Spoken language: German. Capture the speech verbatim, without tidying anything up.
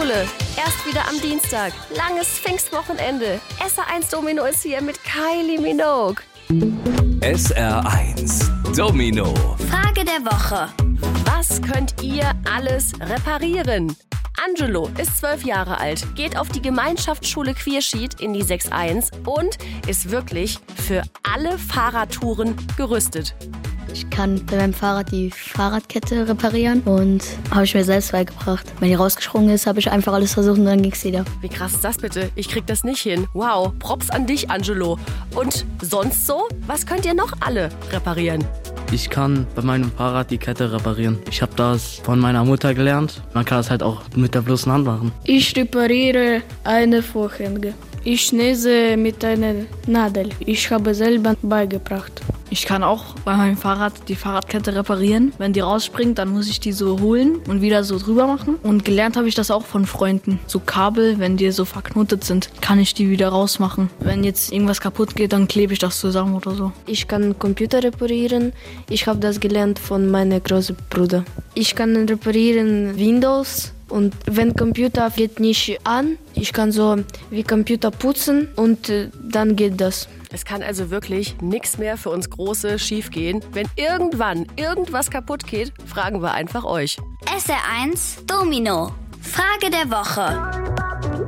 Schule. Erst wieder am Dienstag. Langes Pfingstwochenende. S R eins Domino ist hier mit Kylie Minogue. S R eins Domino. Frage der Woche. Was könnt ihr alles reparieren? Angelo ist zwölf Jahre alt, geht auf die Gemeinschaftsschule Quierschied in die sechs eins und ist wirklich für alle Fahrradtouren gerüstet. Ich kann bei meinem Fahrrad die Fahrradkette reparieren und habe ich mir selbst beigebracht. Wenn die rausgesprungen ist, habe ich einfach alles versucht und dann ging es wieder. Wie krass ist das bitte? Ich krieg das nicht hin. Wow, Props an dich, Angelo. Und sonst so? Was könnt ihr noch alle reparieren? Ich kann bei meinem Fahrrad die Kette reparieren. Ich habe das von meiner Mutter gelernt. Man kann das halt auch mit der bloßen Hand machen. Ich repariere eine Vorhänge. Ich näse mit einer Nadel. Ich habe selber beigebracht. Ich kann auch bei meinem Fahrrad die Fahrradkette reparieren. Wenn die rausspringt, dann muss ich die so holen und wieder so drüber machen. Und gelernt habe ich das auch von Freunden. So Kabel, wenn die so verknotet sind, kann ich die wieder rausmachen. Wenn jetzt irgendwas kaputt geht, dann klebe ich das zusammen oder so. Ich kann Computer reparieren. Ich habe das gelernt von meinem großen Bruder. Ich kann reparieren Windows. Und wenn Computer geht nicht an, ich kann so wie Computer putzen und äh, dann geht das. Es kann also wirklich nichts mehr für uns Große schiefgehen. Wenn irgendwann irgendwas kaputt geht, fragen wir einfach euch. S R eins Domino. Frage der Woche.